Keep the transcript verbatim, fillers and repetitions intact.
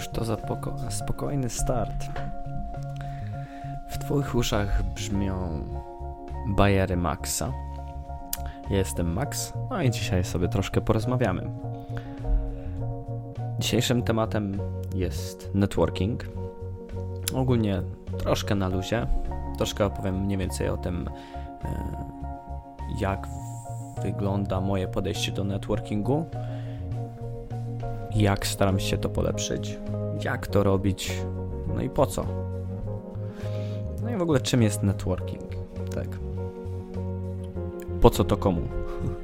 Cóż to za poko- spokojny start. W twoich uszach brzmią bajery Maxa. Ja jestem Max, no i dzisiaj sobie troszkę porozmawiamy. Dzisiejszym tematem jest networking. Ogólnie troszkę na luzie. Troszkę opowiem mniej więcej o tym, jak wygląda moje podejście do networkingu, jak staram się to polepszyć, jak to robić, no i po co. No i w ogóle czym jest networking, tak? Po co to komu?